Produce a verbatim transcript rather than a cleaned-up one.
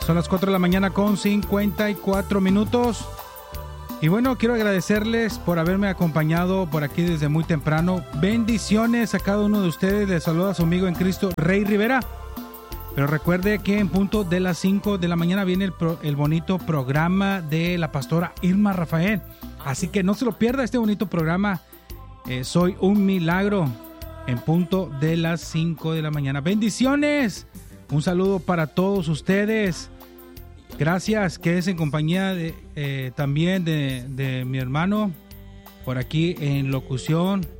Son las cuatro de la mañana con cincuenta y cuatro minutos. Y bueno, quiero agradecerles por haberme acompañado por aquí desde muy temprano. Bendiciones a cada uno de ustedes. Les saluda su amigo en Cristo, Rey Rivera. Pero recuerde que en punto de las cinco de la mañana viene el, pro, el bonito programa de la pastora Irma Rafael. Así que no se lo pierda este bonito programa. Eh, Soy un Milagro en punto de las cinco de la mañana. Bendiciones. Un saludo para todos ustedes. Gracias, quédense en compañía de, eh, también de, de mi hermano por aquí en locución,